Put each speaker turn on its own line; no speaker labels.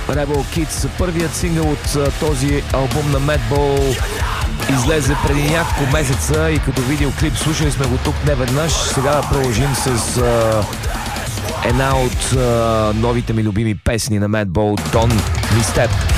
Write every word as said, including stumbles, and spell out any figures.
Rebel Kids. Първият сингъл от този албум на Madball излезе преди няколко месеца и като видеоклип слушали сме го тук не веднъж. Сега да продължим с uh, една от uh, новите ми любими песни на Madball, Don't Misstep.